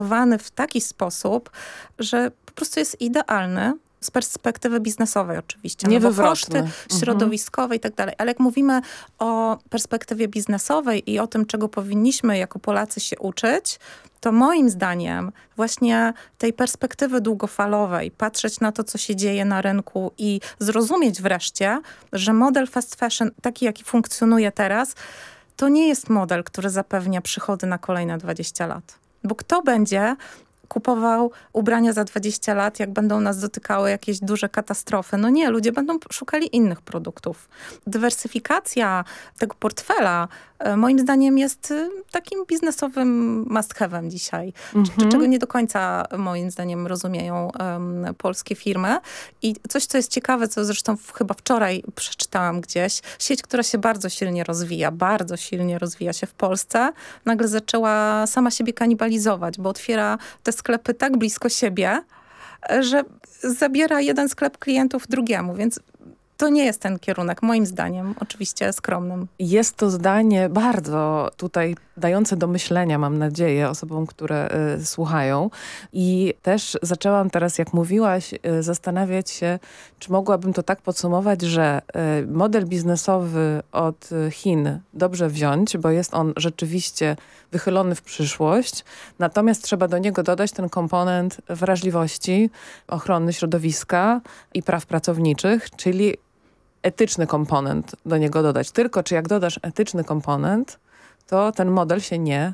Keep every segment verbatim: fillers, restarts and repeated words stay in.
w taki sposób, że po prostu jest idealny z perspektywy biznesowej oczywiście. No bo koszty mhm. środowiskowe i tak dalej. Ale jak mówimy o perspektywie biznesowej i o tym, czego powinniśmy jako Polacy się uczyć, to moim zdaniem właśnie tej perspektywy długofalowej, patrzeć na to, co się dzieje na rynku i zrozumieć wreszcie, że model fast fashion, taki jaki funkcjonuje teraz, to nie jest model, który zapewnia przychody na kolejne dwadzieścia lat. Bo kto będzie kupował ubrania za dwadzieścia lat, jak będą nas dotykały jakieś duże katastrofy? No nie, ludzie będą szukali innych produktów. Dywersyfikacja tego portfela moim zdaniem jest takim biznesowym must have'em dzisiaj, Mhm. czego nie do końca moim zdaniem rozumieją um, polskie firmy. I coś, co jest ciekawe, co zresztą w, chyba wczoraj przeczytałam gdzieś, sieć, która się bardzo silnie rozwija, bardzo silnie rozwija się w Polsce, nagle zaczęła sama siebie kanibalizować, bo otwiera te sklepy tak blisko siebie, że zabiera jeden sklep klientów drugiemu, więc to nie jest ten kierunek, moim zdaniem, oczywiście skromnym. Jest to zdanie bardzo tutaj dające do myślenia, mam nadzieję, osobom, które y, słuchają. I też zaczęłam teraz, jak mówiłaś, y, zastanawiać się, czy mogłabym to tak podsumować, że y, model biznesowy od Chin dobrze wziąć, bo jest on rzeczywiście wychylony w przyszłość, natomiast trzeba do niego dodać ten komponent wrażliwości, ochrony środowiska i praw pracowniczych, czyli etyczny komponent do niego dodać. Tylko czy jak dodasz etyczny komponent, to ten model się nie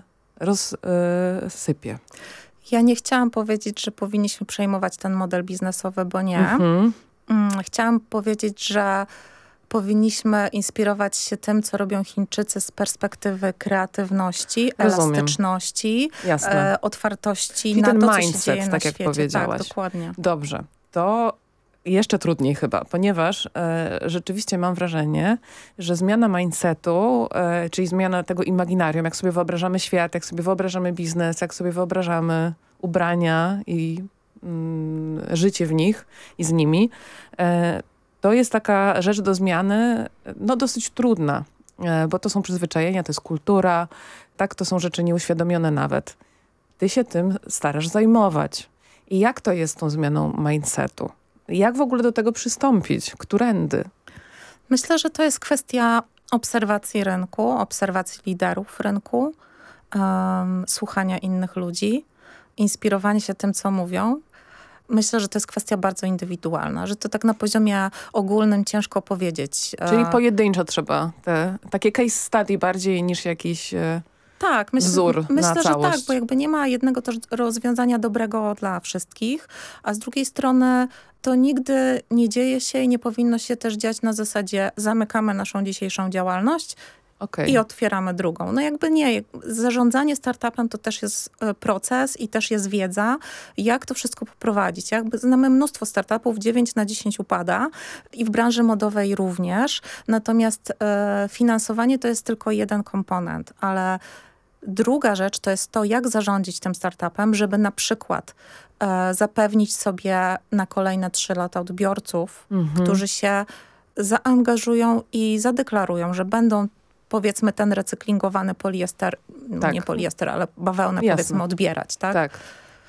rozsypie. Ja nie chciałam powiedzieć, że powinniśmy przejmować ten model biznesowy, bo nie. Mhm. Chciałam powiedzieć, że powinniśmy inspirować się tym, co robią Chińczycy z perspektywy kreatywności, Rozumiem. elastyczności, e, otwartości Czyli na ten to, mindset, co się dzieje tak na jak świecie. powiedziałaś. Tak, dokładnie. Dobrze. To jeszcze trudniej chyba, ponieważ e, rzeczywiście mam wrażenie, że zmiana mindsetu, e, czyli zmiana tego imaginarium, jak sobie wyobrażamy świat, jak sobie wyobrażamy biznes, jak sobie wyobrażamy ubrania i mm, życie w nich i z nimi, e, to jest taka rzecz do zmiany, no dosyć trudna, e, bo to są przyzwyczajenia, to jest kultura, tak, to są rzeczy nieuświadomione nawet. Ty się tym starasz zajmować. I jak to jest z tą zmianą mindsetu? Jak w ogóle do tego przystąpić? Którędy? Myślę, że to jest kwestia obserwacji rynku, obserwacji liderów rynku, um, słuchania innych ludzi, inspirowania się tym, co mówią. Myślę, że to jest kwestia bardzo indywidualna, że to tak na poziomie ogólnym ciężko powiedzieć. Czyli pojedynczo trzeba te takie case study bardziej niż jakiś e, tak, myśl, wzór myślę, na całość. że tak, bo jakby nie ma jednego też rozwiązania dobrego dla wszystkich, a z drugiej strony to nigdy nie dzieje się i nie powinno się też dziać na zasadzie zamykamy naszą dzisiejszą działalność Okay. i otwieramy drugą. No jakby nie. Zarządzanie startupem to też jest proces i też jest wiedza, jak to wszystko poprowadzić. Jakby znamy mnóstwo startupów, dziewięć na dziesięć upada i w branży modowej również. Natomiast e, finansowanie to jest tylko jeden komponent, ale druga rzecz to jest to, jak zarządzić tym startupem, żeby na przykład e, zapewnić sobie na kolejne trzy lata odbiorców, Mhm. którzy się zaangażują i zadeklarują, że będą powiedzmy ten recyklingowany poliester, tak. nie poliester, ale bawełnę Jasne. powiedzmy odbierać, tak? Tak.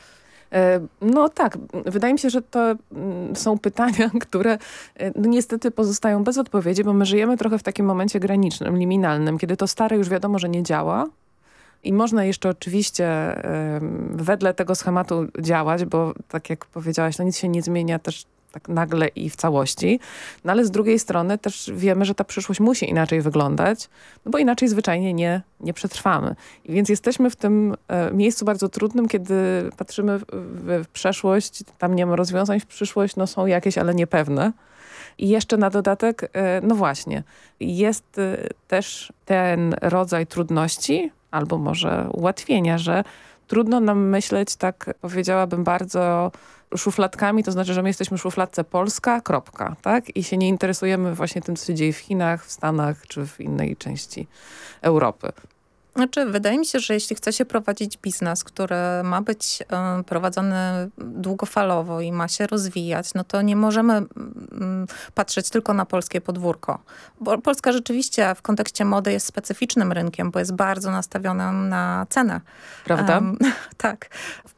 E, no tak, wydaje mi się, że to mm, są pytania, które e, no niestety pozostają bez odpowiedzi, bo my żyjemy trochę w takim momencie granicznym, liminalnym, kiedy to stare już wiadomo, że nie działa. I można jeszcze oczywiście y, wedle tego schematu działać, bo tak jak powiedziałaś, no nic się nie zmienia też tak nagle i w całości. No ale z drugiej strony też wiemy, że ta przyszłość musi inaczej wyglądać, no bo inaczej zwyczajnie nie, nie przetrwamy. I więc jesteśmy w tym y, miejscu bardzo trudnym, kiedy patrzymy w, w, w przeszłość, tam nie ma rozwiązań, w przyszłość no są jakieś, ale niepewne. I jeszcze na dodatek, y, no właśnie, jest y, też ten rodzaj trudności, albo może ułatwienia, że trudno nam myśleć, tak powiedziałabym, bardzo szufladkami, to znaczy, że my jesteśmy w szufladce Polska, kropka, tak? I się nie interesujemy właśnie tym, co się dzieje w Chinach, w Stanach, czy w innej części Europy. Znaczy, wydaje mi się, że jeśli chce się prowadzić biznes, który ma być y, prowadzony długofalowo i ma się rozwijać, no to nie możemy y, patrzeć tylko na polskie podwórko. Bo Polska rzeczywiście w kontekście mody jest specyficznym rynkiem, bo jest bardzo nastawionym na cenę. Prawda? Um, tak.